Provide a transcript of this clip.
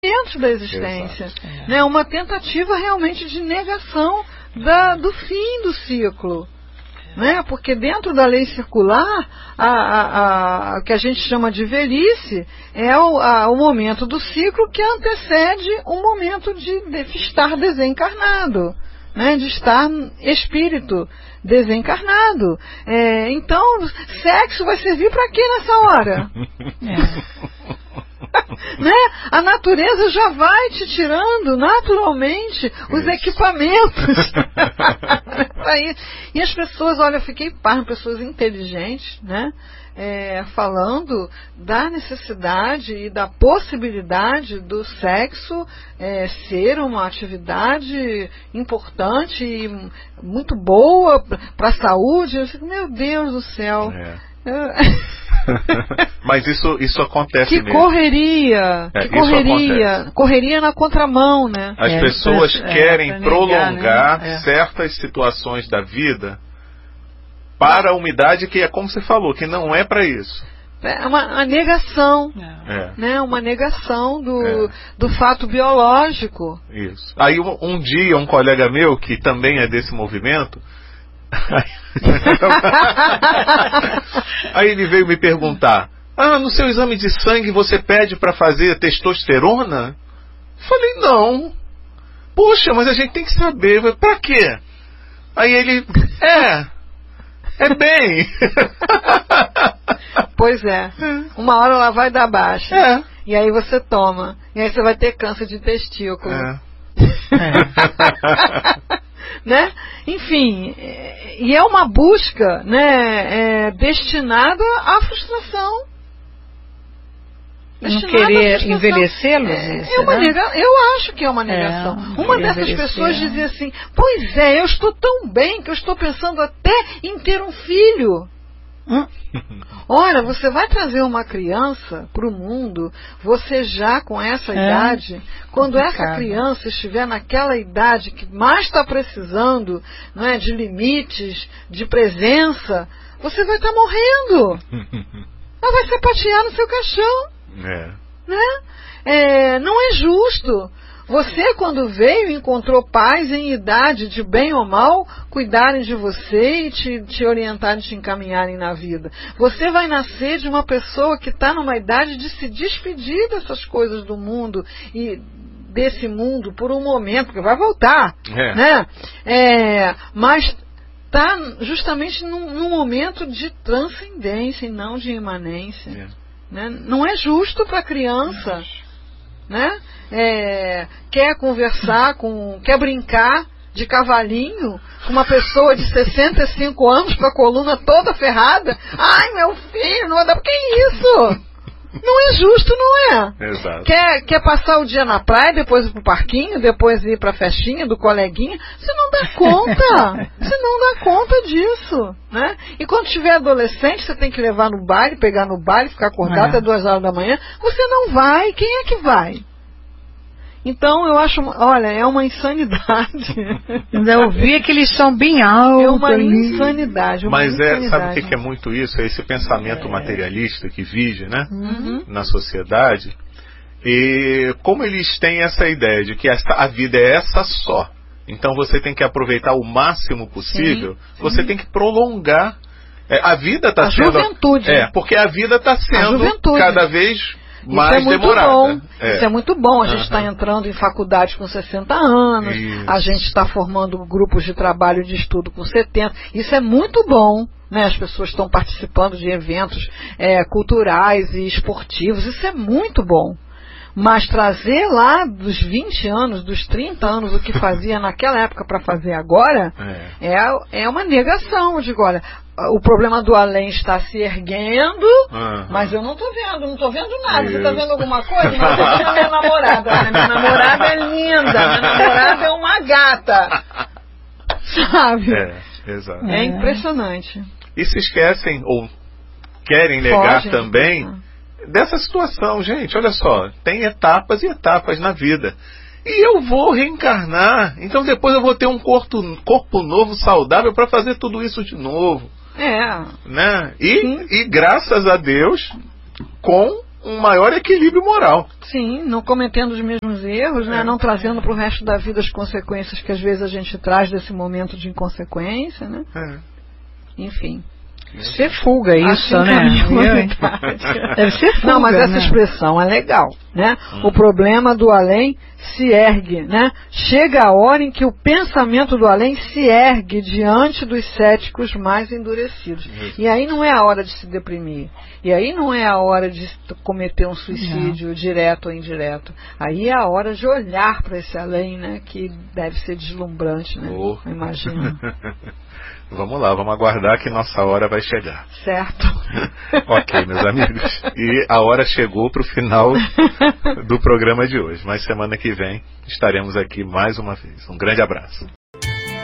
dentro da existência, né? Uma tentativa realmente de negação do fim do ciclo, né? Porque dentro da lei circular, o que a gente chama de velhice é o momento do ciclo que antecede o momento de estar desencarnado, né? De estar espírito desencarnado. Então, sexo vai servir para quê nessa hora? Né? A natureza já vai te tirando naturalmente os equipamentos. E as pessoas, olha, eu fiquei pasmo, pessoas inteligentes, né? Falando da necessidade e da possibilidade do sexo ser uma atividade importante e muito boa para a saúde. Eu fico, meu Deus do céu. Mas isso acontece que mesmo. Correria na contramão, né? As pessoas querem prolongar, né? Certas situações da vida para a umidade, que é como você falou, que não é para isso. É uma negação, né? Uma negação do fato biológico. Isso. Aí um dia um colega meu, que também é desse movimento, aí ele veio me perguntar: no seu exame de sangue você pede para fazer testosterona? Falei, não. Poxa, mas a gente tem que saber. Pra quê? Aí ele, é bem. Pois é. Uma hora ela vai dar baixa. E aí você toma. E aí você vai ter câncer de testículo. Né? Enfim, e é uma busca, né, destinada à frustração. Não querer envelhecê-los? Eu acho que é uma negação. Uma dessas pessoas dizia assim: pois eu estou tão bem que eu estou pensando até em ter um filho. Olha, você vai trazer uma criança para o mundo, você já com essa idade, quando essa criança estiver naquela idade que mais está precisando, não é, de limites, de presença, você vai estar morrendo. Ela vai sapatear no seu caixão. Né? Não é justo. Você, quando veio, encontrou pais em idade, de bem ou mal, cuidarem de você e te orientarem, te encaminharem na vida. Você vai nascer de uma pessoa que está numa idade de se despedir dessas coisas do mundo e desse mundo por um momento, porque vai voltar, né? Mas está justamente num momento de transcendência e não de imanência. Né? Não é justo para a criança, né? Quer conversar, quer brincar de cavalinho com uma pessoa de 65 anos com a coluna toda ferrada. Ai, meu filho, não vai dar. Que isso? Não é justo, não é? Exato. Quer passar o dia na praia, depois ir pro parquinho, depois ir pra festinha do coleguinha. Você não dá conta. Você não dá conta disso, né? E quando tiver adolescente, você tem que levar no baile, pegar no baile, ficar acordado até 2 horas da manhã. Você não vai. Quem é que vai? Então eu acho, olha, é uma insanidade. Eu vi que eles são bem altos. É uma insanidade. Mas sabe o que é muito isso? É esse pensamento materialista que vive, né? Na sociedade. E como eles têm essa ideia de que a vida é essa só, então você tem que aproveitar o máximo possível, você tem que prolongar. A vida está sendo... juventude. Porque a vida está sendo cada vez mais demorada. Isso é muito bom. A gente está entrando em faculdade com 60 anos, a gente está formando grupos de trabalho de estudo com 70. Isso é muito bom, né? As pessoas estão participando de eventos culturais e esportivos. Isso é muito bom. Mas trazer lá dos 20 anos, dos 30 anos, o que fazia naquela época para fazer agora, é uma negação. Eu digo, olha, o problema do além está se erguendo, mas eu não estou vendo nada. Você está vendo alguma coisa? Mas eu tenho a minha namorada. Minha namorada é linda, minha namorada é uma gata. Sabe? Exato. É impressionante. E se esquecem, ou querem negar também, dessa situação. Gente, olha só, tem etapas e etapas na vida. E eu vou reencarnar, então depois eu vou ter um corpo novo, saudável, para fazer tudo isso de novo. Né? E graças a Deus, com um maior equilíbrio moral. Sim, não cometendo os mesmos erros, né? Não trazendo para o resto da vida as consequências que às vezes a gente traz desse momento de inconsequência, né? Enfim. Deve ser fuga isso, né? Deve ser fuga. Não, mas essa expressão é legal, né? O problema do além se ergue, né? Chega a hora em que o pensamento do além se ergue diante dos céticos mais endurecidos. E aí não é a hora de se deprimir. E aí não é a hora de cometer um suicídio direto ou indireto. Aí é a hora de olhar para esse além, né? Que deve ser deslumbrante, né? Eu imagino. Vamos lá, vamos aguardar que nossa hora vai chegar. Certo. Ok, meus amigos. E a hora chegou para o final do programa de hoje. Mas semana que vem estaremos aqui mais uma vez. Um grande abraço.